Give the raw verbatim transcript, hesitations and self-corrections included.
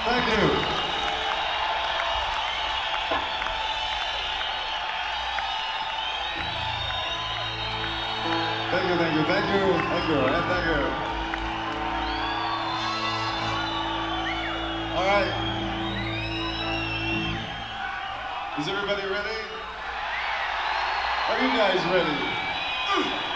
Thank you. Thank you, thank you, thank you, thank you, and thank you. All right. Is everybody ready? Are you guys ready?